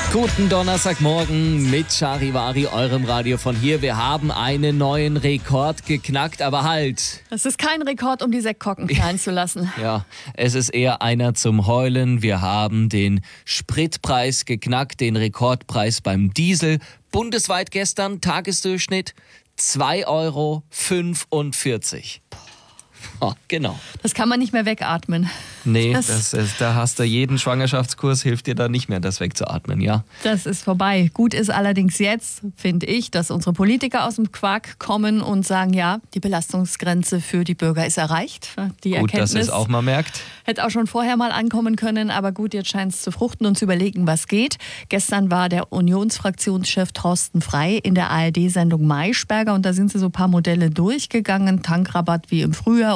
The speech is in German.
Guten Donnerstagmorgen mit Charivari, eurem Radio von hier. Wir haben einen neuen Rekord geknackt, aber halt. Das ist kein Rekord, um die Sektkorken knallen zu lassen. Ja, es ist eher einer zum Heulen. Wir haben den Spritpreis geknackt, den Rekordpreis beim Diesel. Bundesweit gestern Tagesdurchschnitt 2,45 €. Oh, genau. Das kann man nicht mehr wegatmen. Nee, da hast du jeden Schwangerschaftskurs, hilft dir da nicht mehr, das wegzuatmen, ja. Das ist vorbei. Gut ist allerdings jetzt, finde ich, dass unsere Politiker aus dem Quark kommen und sagen, ja, die Belastungsgrenze für die Bürger ist erreicht. Die Gut, Erkenntnis dass es auch mal merkt. hätte auch schon vorher mal ankommen können, aber gut, jetzt scheint es zu fruchten und zu überlegen, was geht. Gestern war der Unionsfraktionschef Thorsten Frey in der ARD-Sendung Maischberger und da sind sie so ein paar Modelle durchgegangen, Tankrabatt wie im Frühjahr